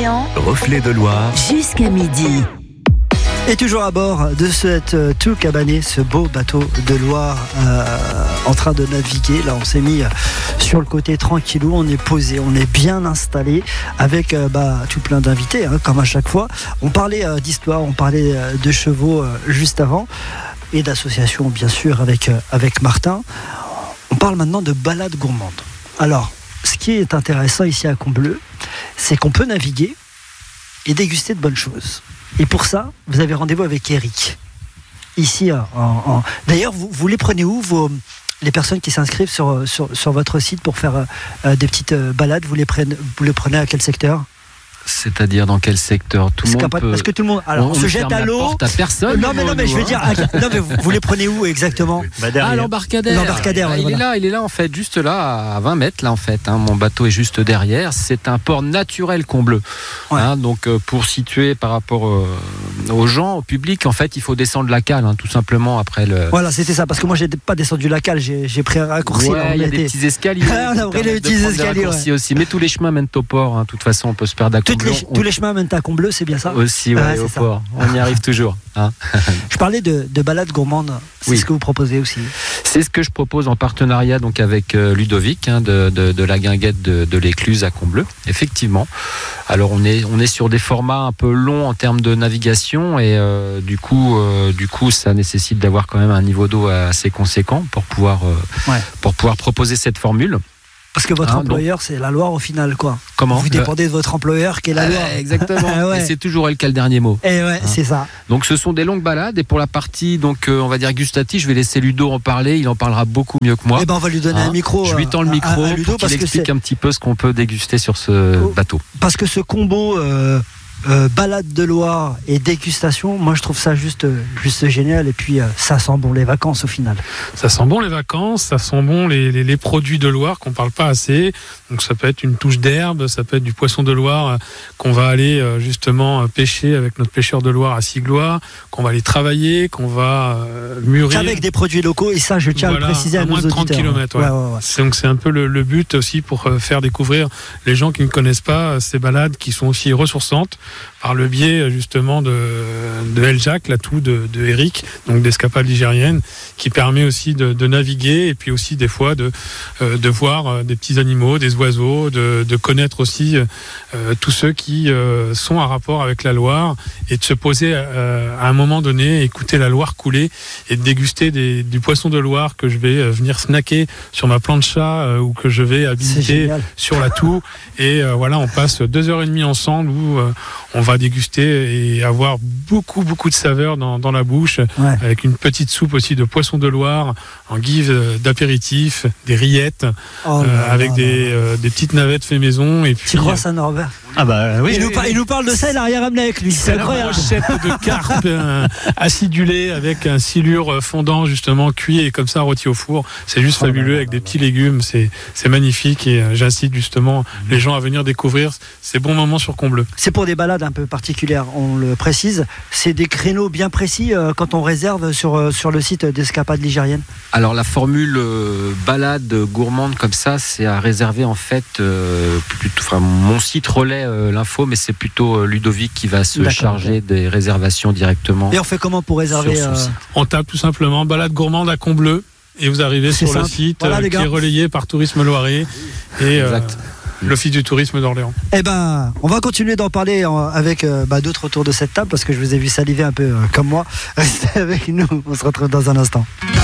d'Orléans. Reflet de Loire. Jusqu'à midi. Et toujours à bord de cette Tout Cabané, ce beau bateau de Loire en train de naviguer. Là, on s'est mis sur le côté tranquillou, on est posé, on est bien installé avec tout plein d'invités, comme à chaque fois. On parlait d'histoire, on parlait de chevaux juste avant et d'associations, bien sûr, avec Martin. On parle maintenant de balade gourmande. Alors, ce qui est intéressant ici à Combleu, c'est qu'on peut naviguer et déguster de bonnes choses. Et pour ça, vous avez rendez-vous avec Eric. Ici, d'ailleurs, vous les prenez où, les personnes qui s'inscrivent sur votre site pour faire des petites balades, vous les prenez à quel secteur ? C'est-à-dire dans quel secteur tout le monde peut... Parce que tout le monde... Alors, on se jette à l'eau... à personne. Non, mais je veux dire... Non, mais vous les prenez où exactement ? L'embarcadère. L'embarcadère, Il est là, en fait, juste là, à 20 mètres, là, en fait. Mon bateau est juste derrière. C'est un port naturel Combleu. Ouais. Donc, pour situer par rapport aux gens, au public, en fait, il faut descendre la cale, tout simplement, après le... Voilà, c'était ça. Parce que moi, j'ai pas descendu la cale. J'ai pris un raccourci. Ouais, il y a des petits escaliers. On a pris les petits escaliers, aussi. Mais tous les chemins mènent au port. De toute façon, on peut se perdre à Combleu. Tous les chemins mènent à Combleu, c'est bien ça ? Aussi, au port. On y arrive toujours. Je parlais de balades gourmandes. C'est ce que vous proposez aussi. C'est ce que je propose en partenariat donc avec Ludovic de la guinguette de l'Écluse à Combleu. Effectivement. Alors on est sur des formats un peu longs en termes de navigation et du coup ça nécessite d'avoir quand même un niveau d'eau assez conséquent pour pouvoir proposer cette formule. Parce que votre employeur, c'est la Loire au final, quoi. Comment ? Vous dépendez de votre employeur qui est la Loire. Exactement. Et c'est toujours elle qui a le dernier mot. C'est ça. Donc ce sont des longues balades et pour la partie on va dire gustative, je vais laisser Ludo en parler. Il en parlera beaucoup mieux que moi. On va lui donner un micro. Je lui tends le micro à Ludo pour qu'il explique un petit peu ce qu'on peut déguster sur ce bateau. Parce que ce combo. Balade de Loire et dégustation, moi je trouve ça juste génial et puis ça sent bon les vacances au final. Ça sent bon les vacances, ça sent bon les produits de Loire qu'on parle pas assez. Donc ça peut être une touche d'herbe, ça peut être du poisson de Loire qu'on va aller justement pêcher avec notre pêcheur de Loire à Siglois, qu'on va aller travailler, qu'on va mûrir. Avec des produits locaux et ça je tiens à le préciser à nos auditeurs. Moins de 30 km. Donc c'est un peu le but aussi pour faire découvrir les gens qui ne connaissent pas ces balades qui sont aussi ressourçantes par le biais justement de El Jack, l'atout de Eric, donc d'Escapades ligériennes, qui permet aussi de naviguer et puis aussi des fois de voir des petits animaux, des oiseaux, de connaître aussi tous ceux qui sont en rapport avec la Loire et de se poser à un moment donné, écouter la Loire couler et de déguster du poisson de Loire que je vais venir snacker sur ma plancha ou que je vais habiliter sur la toux. Et on passe 2h30 ensemble où on va déguster et avoir beaucoup de saveurs dans la bouche, avec une petite soupe aussi de poisson de Loire en guise d'apéritif, des rillettes, avec des petites navettes fait maison. Et puis, tu crois ça, Norbert ? Ah bah oui. Il nous parle de ça, il a rien ramené avec lui. C'est incroyable. Une brochette de carpe acidulée avec un silure fondant justement cuit et comme ça rôti au four. C'est juste fabuleux avec des petits légumes. C'est magnifique et j'incite justement les gens à venir découvrir ces bons moments sur Combleu. C'est pour des balades un peu particulières, on le précise. C'est des créneaux bien précis quand on réserve sur le site d'Escapades ligériennes. Alors la formule balade gourmande comme ça, c'est à réserver en fait mon site relaie l'info, mais c'est plutôt Ludovic qui va se charger des réservations directement. Et on fait comment pour réserver On tape tout simplement balade gourmande à Combleu et vous arrivez sur le site qui est relayé par Tourisme Loiret et l'Office du tourisme d'Orléans. On va continuer d'en parler avec d'autres autour de cette table parce que je vous ai vu saliver un peu comme moi. Restez avec nous, on se retrouve dans un instant.